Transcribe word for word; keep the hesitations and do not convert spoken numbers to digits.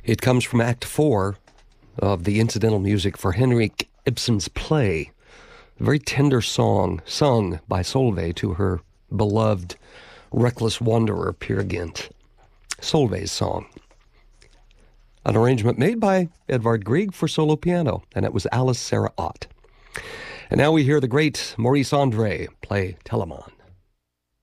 It comes from Act Four of the incidental music for Henrik Ibsen's play. A very tender song sung by Solveig to her beloved reckless wanderer, Peer Gynt. Solveig's song. An arrangement made by Edvard Grieg for solo piano, and it was Alice Sarah Ott. And now we hear the great Maurice Andre play Telemann.